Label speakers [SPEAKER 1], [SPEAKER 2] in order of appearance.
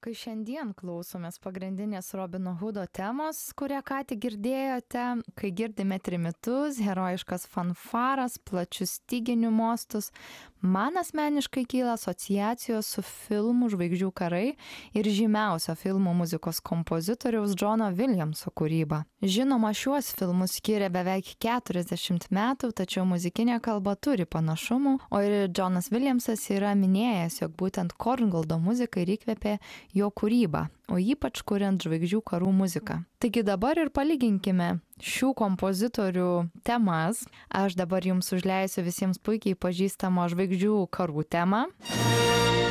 [SPEAKER 1] kai šiandien klausomės pagrindinės Robino Hoodo temos, kurią ką tik girdėjote, kai girdime trimitus, herojiškas fanfaras, plačius styginių mostus, man asmeniškai kyla asociacijos su filmų Žvaigždžių karai ir žymiausio filmų muzikos kompozitoriaus Džono Viljamso kūryba. Žinoma, šiuos filmus skiria beveik 40 metų, tačiau muzikinė kalba turi panašumų, o ir Džonas Viljamsas yra minėjęs, jog būtent Korngoldo muzika ir įkvėpė jo kūrybą, o ypač kuriant Žvaigždžių karų muziką. Taigi dabar ir palyginkime šių kompozitorių temas. Aš dabar jums užleisiu visiems puikiai pažįstamo Žvaigždžių karų temą.